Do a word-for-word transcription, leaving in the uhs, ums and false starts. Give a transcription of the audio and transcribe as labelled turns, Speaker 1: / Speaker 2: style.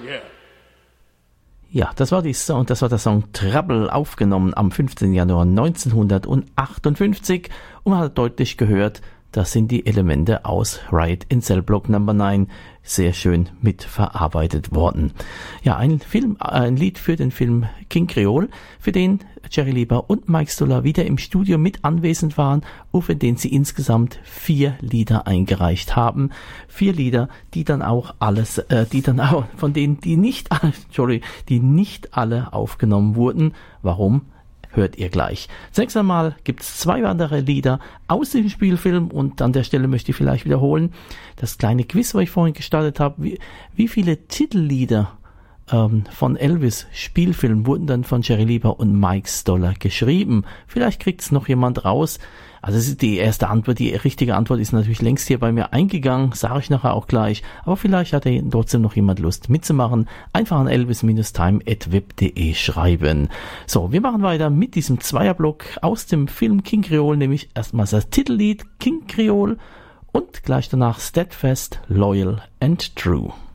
Speaker 1: yeah.
Speaker 2: Ja, das war die Song, das war der Song Trouble, aufgenommen am fünfzehnten Januar neunzehnhundertachtundfünfzig, und man hat deutlich gehört, das sind die Elemente aus Riot in Cell Block Number neun sehr schön mitverarbeitet worden. Ja, ein Film, ein Lied für den Film King Creole, für den Jerry Lieber und Mike Stoller wieder im Studio mit anwesend waren und für den sie insgesamt vier Lieder eingereicht haben. Vier Lieder, die dann auch alles, äh, die dann auch, von denen, die nicht alle, sorry, die nicht alle aufgenommen wurden. Warum? Hört ihr gleich. Zunächst einmal gibt es zwei andere Lieder aus dem Spielfilm, und an der Stelle möchte ich vielleicht wiederholen, das kleine Quiz, was ich vorhin gestartet habe, wie, wie viele Titellieder ähm, von Elvis Spielfilm wurden dann von Jerry Lieber und Mike Stoller geschrieben? Vielleicht kriegt es noch jemand raus. Also das ist die erste Antwort, die richtige Antwort ist natürlich längst hier bei mir eingegangen, sage ich nachher auch gleich, aber vielleicht hat ja trotzdem noch jemand Lust mitzumachen. Einfach an elvis time at web punkt de schreiben. So, wir machen weiter mit diesem Zweierblock aus dem Film King Creole, nämlich erstmal das Titellied King Creole und gleich danach Steadfast, Loyal and True.